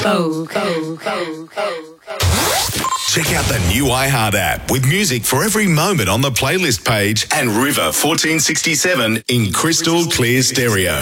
Check out the new iHeart app with music for every moment on the playlist page and River 1467 in crystal clear stereo.